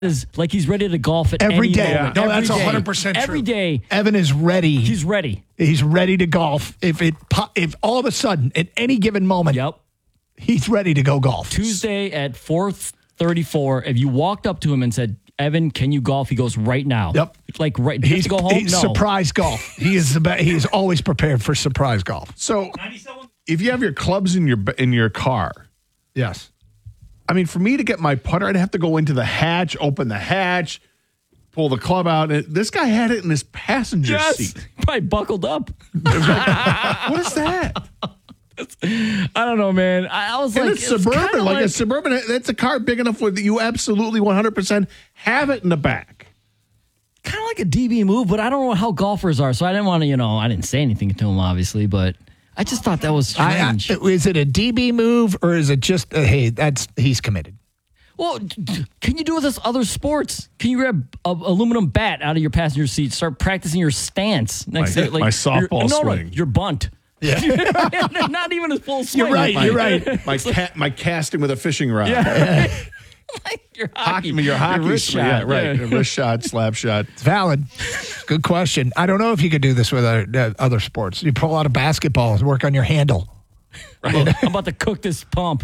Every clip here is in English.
is like he's ready to golf at Every any day. moment. No, Every that's day. 100% true. Every day. Evan is ready. He's ready. He's ready to golf. If all of a sudden, at any given moment, he's ready to go golf. Tuesday at 4:34, if you walked up to him and said, Evan, can you golf? He goes, right now. Yep. Like, right. Do you have to go home? He's No. surprise golf. He is always prepared for surprise golf. So, if you have your clubs in your car, yes. I mean, for me to get my putter, I'd have to go into the hatch, open the hatch, pull the club out. This guy had it in his passenger seat. Probably buckled up. What is that? I don't know, man. I was And like, it's Suburban. like A Suburban, that's a car big enough where you absolutely 100% have it in the back. kind of like a DB move, but I don't know how golfers are. So I didn't want to, I didn't say anything to him, obviously, but I just thought that was strange. Is it a DB move or is it just, hey, he's committed? Well, can you do this other sports? Can you grab an aluminum bat out of your passenger seat, start practicing your stance next to my softball swing? No, your bunt. Yeah. Not even a full swing. You're right. My casting with a fishing rod. Yeah. Like your hockey. Your hockey wrist swing. shot. Yeah, right. Yeah. Wrist shot, slap shot. It's valid. Good question. I don't know if you could do this with other sports. You pull out a basketball and work on your handle. Right. I'm about to cook this pump.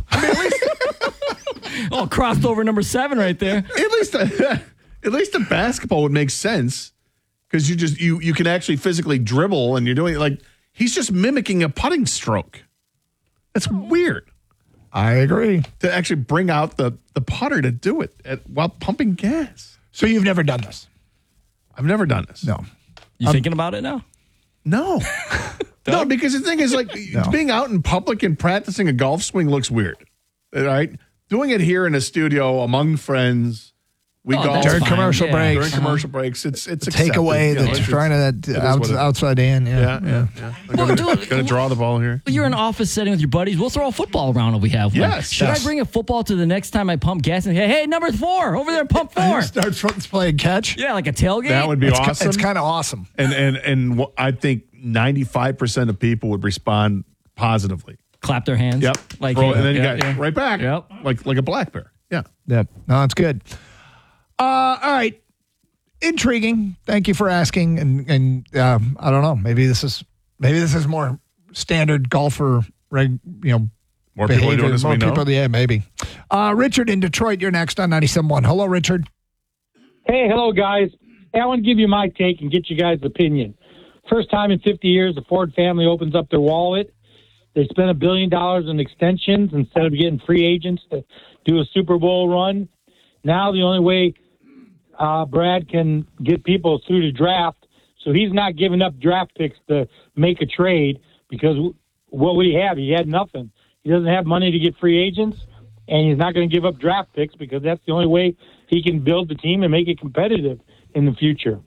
Crossed over number 7 right there. At least a basketball would make sense because you can actually physically dribble and you're doing it like he's just mimicking a putting stroke. That's weird. I agree. To actually bring out the putter to do it while pumping gas. So you've never done this? I've never done this. No. You thinking about it now? No. No, because the thing is like being out in public and practicing a golf swing looks weird. All right? Doing it here in a studio among friends. We golf during commercial breaks. During commercial breaks, it's take away the trying to outside in. Yeah. Going to draw the ball here. You're in an office setting with your buddies. We'll throw a football around if we have one. Yes. Should I bring a football to the next time I pump gas and say, hey, number 4, over there, pump 4? Start playing catch. Yeah, like a tailgate. That would be awesome. It's kind of awesome. And I think 95% of people would respond positively. Clap their hands. Yep. Like, and then you got right back. Yep. Like a black bear. Yeah. Yep. No, it's good. All right. Intriguing. Thank you for asking. And I don't know. Maybe this is more standard golfer, More behavior. people are doing this. More we know. people, yeah, maybe. Richard in Detroit, you're next on 97.1. Hello, Richard. Hey, hello, guys. Hey, I want to give you my take and get you guys' opinion. First time in 50 years, the Ford family opens up their wallet. They spent $1 billion in extensions instead of getting free agents to do a Super Bowl run. Now the only way Brad can get people through the draft, so he's not giving up draft picks to make a trade because what would he have? He had nothing. He doesn't have money to get free agents, and he's not going to give up draft picks because that's the only way he can build the team and make it competitive in the future.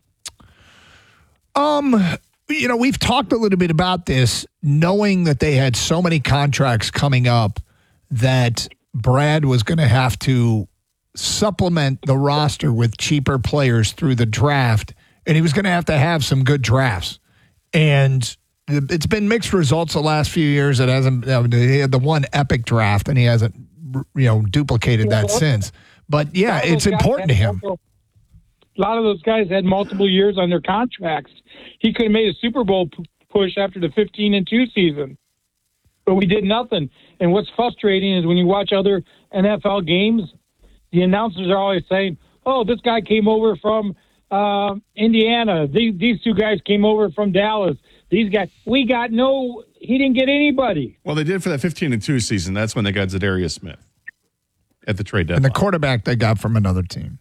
We've talked a little bit about this, knowing that they had so many contracts coming up that Brad was going to have to supplement the roster with cheaper players through the draft, and he was going to have some good drafts. And it's been mixed results the last few years. It hasn't. He had the one epic draft, and he hasn't, duplicated that since. But yeah, it's important to him. A lot of those guys had multiple years on their contracts. He could have made a Super Bowl push after the 15-2 season, but we did nothing. And what's frustrating is when you watch other NFL games, the announcers are always saying, "Oh, this guy came over from Indiana. These two guys came over from Dallas. These guys, he didn't get anybody." Well, they did for that 15-2 season. That's when they got Zadarius Smith at the trade deadline. And the quarterback they got from another team.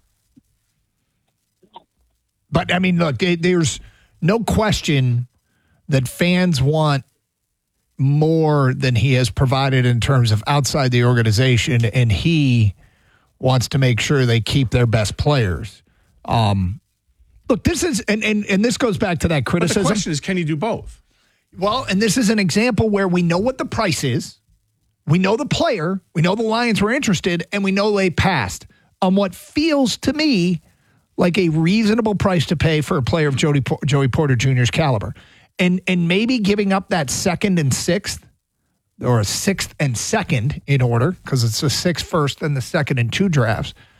But, I mean, look, there's no question that fans want more than he has provided in terms of outside the organization, and he wants to make sure they keep their best players. Look, this is, and this goes back to that criticism. But the question is, can you do both? Well, and this is an example where we know what the price is. We know the player. We know the Lions were interested, and we know they passed on what feels to me like a reasonable price to pay for a player of Joey Porter Jr.'s caliber. And maybe giving up that 2nd and 6th, or a 6th and 2nd in order, because it's the 6th first and the 2nd and 2 drafts,